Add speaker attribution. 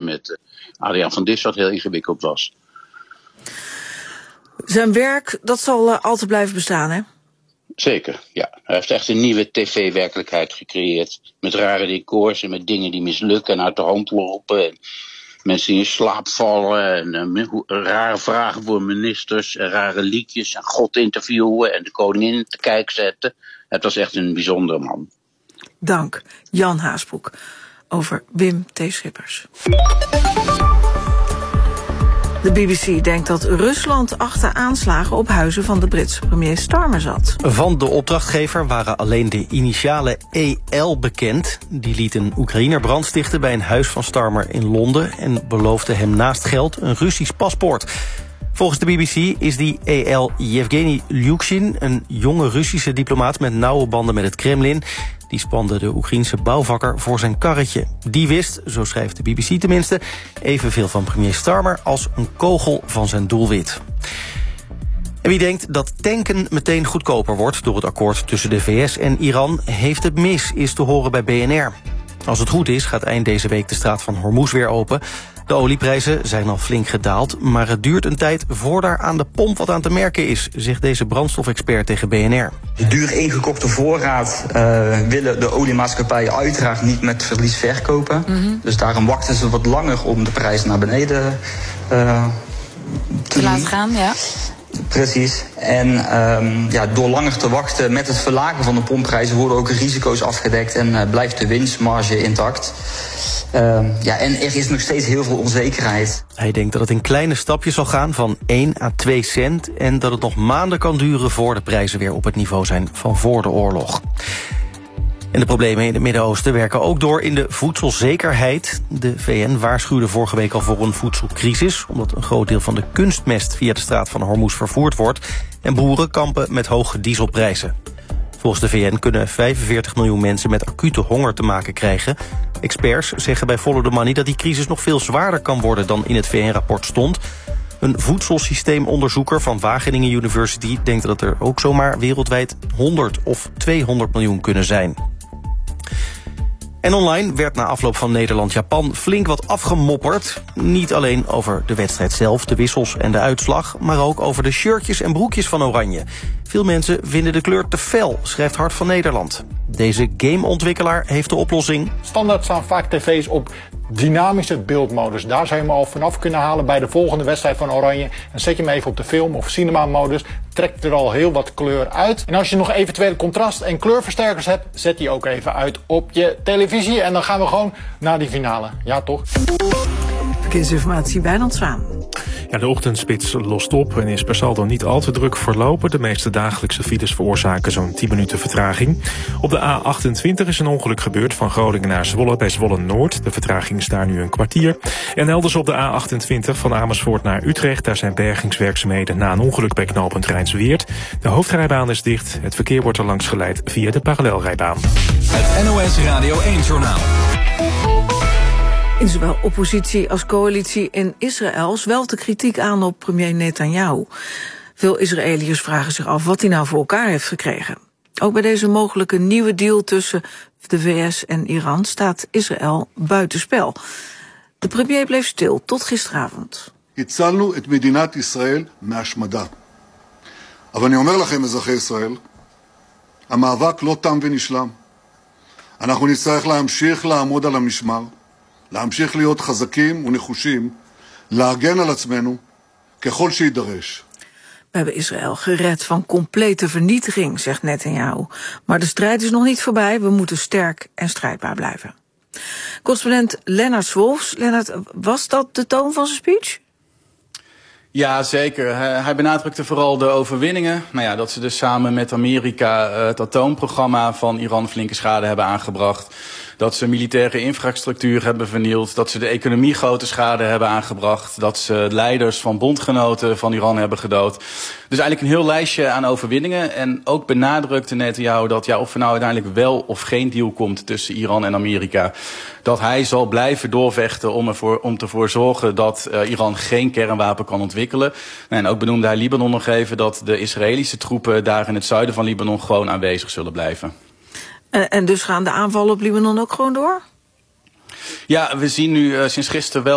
Speaker 1: met Adriaan van Dis wat heel ingewikkeld was.
Speaker 2: Zijn werk, dat zal altijd blijven bestaan, hè?
Speaker 1: Zeker, ja. Hij heeft echt een nieuwe tv-werkelijkheid gecreëerd. Met rare decors en met dingen die mislukken en uit de hand lopen. En mensen die in slaap vallen en rare vragen voor ministers en rare liedjes en God interviewen en de koningin te kijk zetten. Het was echt een bijzondere man.
Speaker 2: Dank, Jan Haasbroek, over Wim T. Schippers. De BBC denkt dat Rusland achter aanslagen op huizen van de Britse premier Starmer zat.
Speaker 3: Van de opdrachtgever waren alleen de initialen EL bekend. Die liet een Oekraïner brandstichten bij een huis van Starmer in Londen en beloofde hem naast geld een Russisch paspoort. Volgens de BBC is die EL Yevgeny Lyukshin een jonge Russische diplomaat met nauwe banden met het Kremlin. Die spande de Oekraïense bouwvakker voor zijn karretje. Die wist, zo schrijft de BBC tenminste, evenveel van premier Starmer als een kogel van zijn doelwit. En wie denkt dat tanken meteen goedkoper wordt door het akkoord tussen de VS en Iran, heeft het mis, is te horen bij BNR. Als het goed is, gaat eind deze week de straat van Hormuz weer open. De olieprijzen zijn al flink gedaald, maar het duurt een tijd voor daar aan de pomp wat aan te merken is, zegt deze brandstofexpert tegen BNR.
Speaker 4: De duur ingekokte voorraad willen de oliemaatschappijen uiteraard niet met verlies verkopen. Dus daarom wachten ze wat langer om de prijs naar beneden te
Speaker 5: laten gaan, ja.
Speaker 4: Precies. En door langer te wachten met het verlagen van de pompprijzen worden ook risico's afgedekt en blijft de winstmarge intact. En er is nog steeds heel veel onzekerheid.
Speaker 3: Hij denkt dat het in kleine stapjes zal gaan van 1 à 2 cent... en dat het nog maanden kan duren voor de prijzen weer op het niveau zijn van voor de oorlog. En de problemen in het Midden-Oosten werken ook door in de voedselzekerheid. De VN waarschuwde vorige week al voor een voedselcrisis, omdat een groot deel van de kunstmest via de straat van Hormuz vervoerd wordt en boeren kampen met hoge dieselprijzen. Volgens de VN kunnen 45 miljoen mensen met acute honger te maken krijgen. Experts zeggen bij Follow the Money dat die crisis nog veel zwaarder kan worden dan in het VN-rapport stond. Een voedselsysteemonderzoeker van Wageningen University denkt dat er ook zomaar wereldwijd 100 of 200 miljoen kunnen zijn. En online werd na afloop van Nederland-Japan flink wat afgemopperd. Niet alleen over de wedstrijd zelf, de wissels en de uitslag, maar ook over de shirtjes en broekjes van Oranje. Veel mensen vinden de kleur te fel, schrijft Hart van Nederland. Deze gameontwikkelaar heeft de oplossing.
Speaker 6: Standaard staan vaak tv's op dynamische beeldmodus. Daar zou je hem al vanaf kunnen halen bij de volgende wedstrijd van Oranje. En zet je hem even op de film- of cinema-modus. Trekt er al heel wat kleur uit. En als je nog eventuele contrast- en kleurversterkers hebt, zet die ook even uit op je televisie. En dan gaan we gewoon naar die finale. Ja, toch?
Speaker 2: Verkeersinformatie Wijnand Zwaan.
Speaker 7: Ja, de ochtendspits lost op en is per saldo niet al te druk verlopen. De meeste dagelijkse files veroorzaken zo'n 10 minuten vertraging. Op de A28 is een ongeluk gebeurd van Groningen naar Zwolle bij Zwolle-Noord. De vertraging is daar nu een kwartier. En elders op de A28 van Amersfoort naar Utrecht. Daar zijn bergingswerkzaamheden na een ongeluk bij knooppunt Rijnsweerd. De hoofdrijbaan is dicht. Het verkeer wordt er langs geleid via de parallelrijbaan.
Speaker 8: Het NOS Radio 1-journaal.
Speaker 2: In zowel oppositie als coalitie in Israël zwelt de kritiek aan op premier Netanyahu. Veel Israëliërs vragen zich af wat hij nou voor elkaar heeft gekregen. Ook bij deze mogelijke nieuwe deal tussen de VS en Iran staat Israël buitenspel. De premier bleef stil tot gisteravond.
Speaker 9: הצלנו את מדינת ישראל מהשמדה. אבל אני אומר לכם, אזרחי ישראל, המאבק לא תם ונשלם. אנחנו נצטרך להמשיך לעמוד על המשמר, להמשיך להיות חזקים ונחושים, להגן על עצמנו ככל שידרש.
Speaker 2: We hebben Israël gered van complete vernietiging, zegt Netanyahu. Maar de strijd is nog niet voorbij, we moeten sterk en strijdbaar blijven. Correspondent Lennart Swolfs. Lennart, was dat de toon van zijn speech?
Speaker 10: Ja, zeker. Hij benadrukte vooral de overwinningen. Nou ja, dat ze dus samen met Amerika het atoomprogramma van Iran flinke schade hebben aangebracht. Dat ze militaire infrastructuur hebben vernield. Dat ze de economie grote schade hebben aangebracht. Dat ze leiders van bondgenoten van Iran hebben gedood. Dus eigenlijk een heel lijstje aan overwinningen. En ook benadrukte Netanyahu dat ja, of er nou uiteindelijk wel of geen deal komt tussen Iran en Amerika, dat hij zal blijven doorvechten om ervoor zorgen dat Iran geen kernwapen kan ontwikkelen. En ook benoemde hij Libanon nog even dat de Israëlische troepen daar in het zuiden van Libanon gewoon aanwezig zullen blijven.
Speaker 2: En dus gaan de aanvallen op Libanon ook gewoon door?
Speaker 10: Ja, we zien nu sinds gisteren wel